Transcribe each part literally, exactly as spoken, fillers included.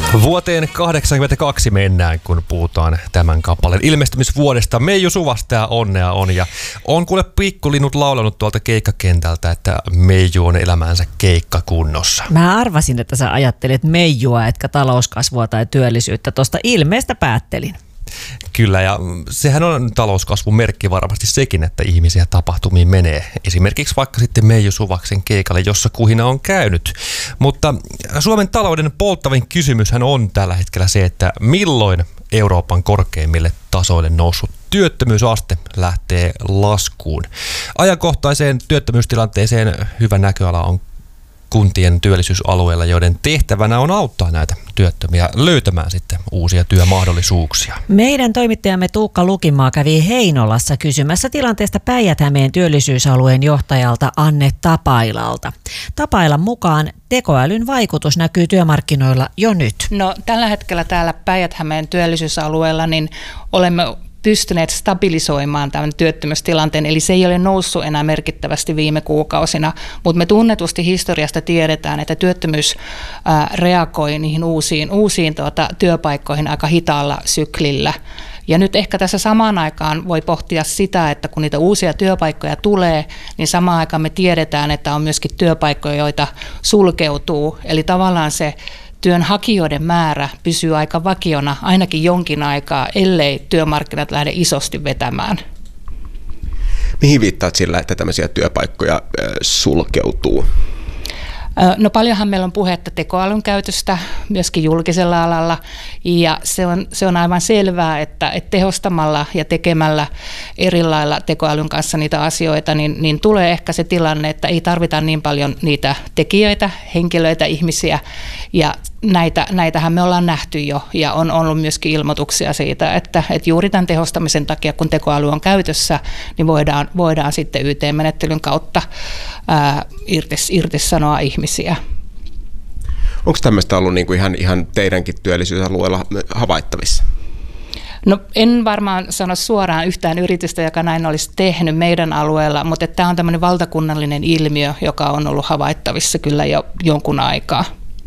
Vuoteen kahdeksankymmentäkaksi mennään, kun puhutaan tämän kappaleen ilmestymisvuodesta. Meiju Suvasta ja onnea on. Ja on kuule pikkulinnut laulanut tuolta keikkakentältä, että Meiju on elämänsä keikkakunnossa. Mä arvasin, että sä ajattelet Meijua, etkä talouskasvua tai työllisyyttä. Tuosta ilmeestä päättelin. Kyllä, ja sehän on talouskasvun merkki varmasti sekin, että ihmisiä tapahtumiin menee. Esimerkiksi vaikka sitten Meiju Suvaksen keikalle, jossa kuhina on käynyt. Mutta Suomen talouden polttavin kysymyshän on tällä hetkellä se, että milloin Euroopan korkeimmille tasoille noussut työttömyysaste lähtee laskuun. Ajankohtaiseen työttömyystilanteeseen hyvä näköala on kuntien työllisyysalueilla, joiden tehtävänä on auttaa näitä työttömiä löytämään sitten uusia työmahdollisuuksia. Meidän toimittajamme Tuukka Lukimaa kävi Heinolassa kysymässä tilanteesta Päijät-Hämeen työllisyysalueen johtajalta Anne Tapailalta. Tapailan mukaan tekoälyn vaikutus näkyy työmarkkinoilla jo nyt. No, tällä hetkellä täällä Päijät-Hämeen työllisyysalueella niin olemme pystyneet stabilisoimaan tämän työttömyystilanteen, eli se ei ole noussut enää merkittävästi viime kuukausina, mutta me tunnetusti historiasta tiedetään, että työttömyys ää, reagoi niihin uusiin, uusiin tuota, työpaikkoihin aika hitaalla syklillä. Ja nyt ehkä tässä samaan aikaan voi pohtia sitä, että kun niitä uusia työpaikkoja tulee, niin samaan aikaan me tiedetään, että on myöskin työpaikkoja, joita sulkeutuu, eli tavallaan se työnhakijoiden määrä pysyy aika vakiona ainakin jonkin aikaa, ellei työmarkkinat lähde isosti vetämään. Mihin viittaat sillä, että tämmöisiä työpaikkoja sulkeutuu? No paljonhan meillä on puhetta tekoälyn käytöstä myöskin julkisella alalla, ja se on, se on aivan selvää, että, että tehostamalla ja tekemällä eri lailla tekoälyn kanssa niitä asioita, niin, niin tulee ehkä se tilanne, että ei tarvita niin paljon niitä tekijöitä, henkilöitä, ihmisiä, ja näitä, näitähän me ollaan nähty jo, ja on ollut myöskin ilmoituksia siitä, että, että juuri tämän tehostamisen takia, kun tekoäly on käytössä, niin voidaan, voidaan sitten Y T-menettelyn kautta ää, irtis, irtisanoa ihmisiä. Onko tämmöistä ollut niin kuin ihan, ihan teidänkin työllisyysalueella havaittavissa? No en varmaan sano suoraan yhtään yritystä, joka näin olisi tehnyt meidän alueella, mutta tämä on tämmöinen valtakunnallinen ilmiö, joka on ollut havaittavissa kyllä jo jonkun aikaa.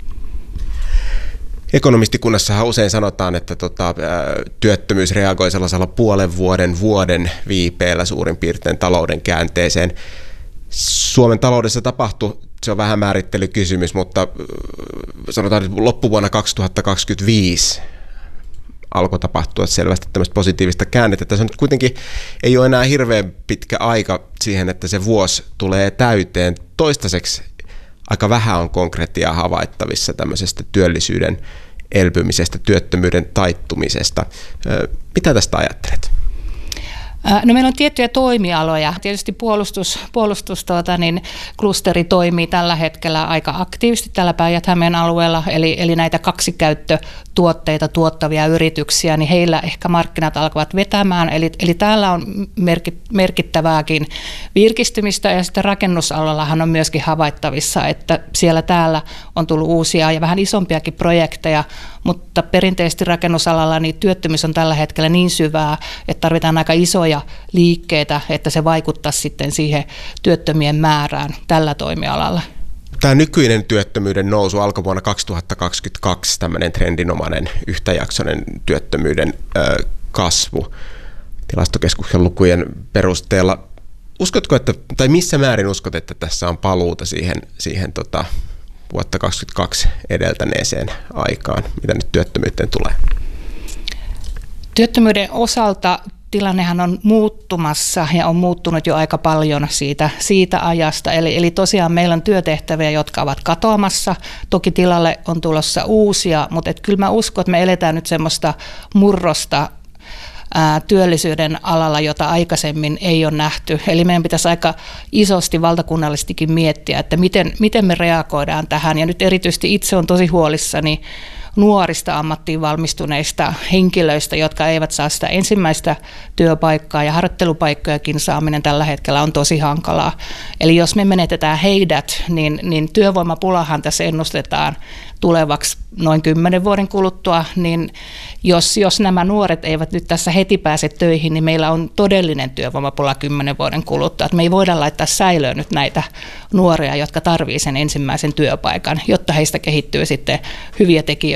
Ekonomistikunnassahan usein sanotaan, että tota, työttömyys reagoi sellaisella puolen vuoden, vuoden viipeellä suurin piirtein talouden käänteeseen. Suomen taloudessa tapahtui, se on vähän määrittelykysymys, mutta sanotaan, että loppuvuonna kaksituhattakaksikymmentäviisi alkoi tapahtua selvästi tämmöistä positiivista käännettä. Tässä nyt kuitenkin ei ole enää hirveän pitkä aika siihen, että se vuosi tulee täyteen. Toistaiseksi aika vähän on konkretiaa havaittavissa tämmöisestä työllisyyden elpymisestä, työttömyyden taittumisesta. Mitä tästä ajattelet? No meillä on tiettyjä toimialoja. Tietysti puolustus, puolustus tuota, niin klusteri toimii tällä hetkellä aika aktiivisesti tällä Päijät-Hämeen alueella, eli, eli näitä kaksikäyttötuotteita tuottavia yrityksiä, niin heillä ehkä markkinat alkavat vetämään, eli, eli täällä on merkittävääkin virkistymistä, ja sitten rakennusalallahan on myöskin havaittavissa, että siellä täällä on tullut uusia ja vähän isompiakin projekteja, mutta perinteisesti rakennusalalla niin työttömyys on tällä hetkellä niin syvää, että tarvitaan aika isoja liikkeitä, että se vaikuttaa sitten siihen työttömien määrään tällä toimialalla. Tämä nykyinen työttömyyden nousu alkoi vuonna kaksituhattakaksikymmentäkaksi, tämmöinen trendinomainen yhtäjaksoinen työttömyyden ö, kasvu Tilastokeskuksen lukujen perusteella. Uskotko, että, tai missä määrin uskot, että tässä on paluuta siihen, siihen tota, vuotta kaksituhattakaksikymmentäkaksi edeltäneeseen aikaan, mitä nyt työttömyyteen tulee? Työttömyyden osalta tilannehan on muuttumassa ja on muuttunut jo aika paljon siitä, siitä ajasta. Eli, eli tosiaan meillä on työtehtäviä, jotka ovat katoamassa. Toki tilalle on tulossa uusia, mutta et kyllä mä uskon, että me eletään nyt semmoista murrosta ää, työllisyyden alalla, jota aikaisemmin ei ole nähty. Eli meidän pitäisi aika isosti valtakunnallisestikin miettiä, että miten, miten me reagoidaan tähän. Ja nyt erityisesti itse on tosi huolissani nuorista ammattiin valmistuneista henkilöistä, jotka eivät saa sitä ensimmäistä työpaikkaa, ja harjoittelupaikkojakin saaminen tällä hetkellä on tosi hankalaa. Eli jos me menetetään heidät, niin, niin työvoimapulahan tässä ennustetaan tulevaksi noin kymmenen vuoden kuluttua, niin jos, jos nämä nuoret eivät nyt tässä heti pääse töihin, niin meillä on todellinen työvoimapula kymmenen vuoden kuluttua. Että me ei voida laittaa säilöön nyt näitä nuoria, jotka tarvitsevat sen ensimmäisen työpaikan, jotta heistä kehittyy sitten hyviä tekijöitä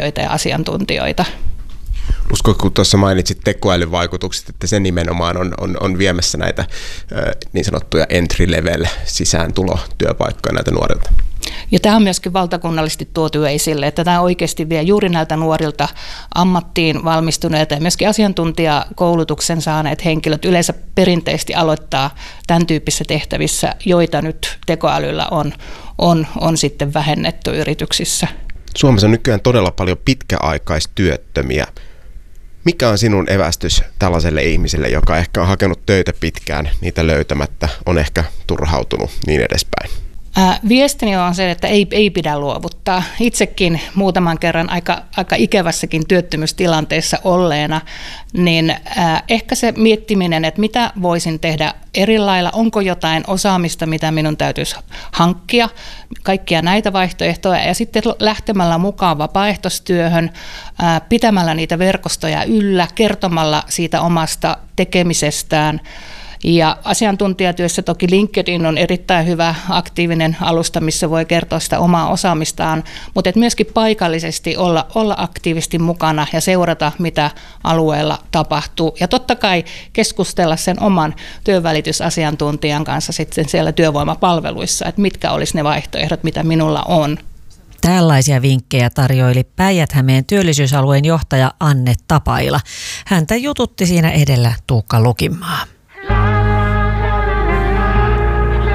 työntekijöitä ja asiantuntijoita. Usko, kun tuossa mainitsit tekoälyn vaikutukset, että se nimenomaan on, on, on viemässä näitä niin sanottuja entry-level sisääntulotyöpaikkoja näitä nuorilta. Ja tämä on myöskin valtakunnallisesti tuotu esille, että tämä oikeasti vie juuri näiltä nuorilta ammattiin valmistuneita ja myöskin asiantuntijakoulutuksen saaneet henkilöt yleensä perinteisesti aloittaa tämän tyyppisissä tehtävissä, joita nyt tekoälyllä on, on, on sitten vähennetty yrityksissä. Suomessa on nykyään todella paljon pitkäaikaistyöttömiä. Mikä on sinun evästys tällaiselle ihmiselle, joka ehkä on hakenut töitä pitkään, niitä löytämättä, on ehkä turhautunut, niin edespäin? Ää, viestini on se, että ei, ei pidä luovuttaa. Itsekin muutaman kerran aika, aika ikävässäkin työttömyystilanteessa olleena, niin ää, ehkä se miettiminen, että mitä voisin tehdä eri lailla, onko jotain osaamista, mitä minun täytyisi hankkia, kaikkia näitä vaihtoehtoja, ja sitten lähtemällä mukaan vapaaehtoistyöhön, ää, pitämällä niitä verkostoja yllä, kertomalla siitä omasta tekemisestään. Ja asiantuntijatyössä toki LinkedIn on erittäin hyvä aktiivinen alusta, missä voi kertoa sitä omaa osaamistaan, mutta et myöskin paikallisesti olla, olla aktiivisesti mukana ja seurata, mitä alueella tapahtuu. Ja totta kai keskustella sen oman työnvälitysasiantuntijan kanssa sitten siellä työvoimapalveluissa, että mitkä olisi ne vaihtoehdot, mitä minulla on. Tällaisia vinkkejä tarjoili Päijät-Hämeen työllisyysalueen johtaja Anne Tapaila. Häntä jututti siinä edellä Tuukka Lukinmaa.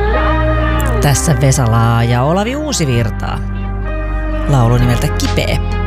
Tässä Vesa Laa ja Olavi Uusivirtaa. Laulu nimeltä Kipeä.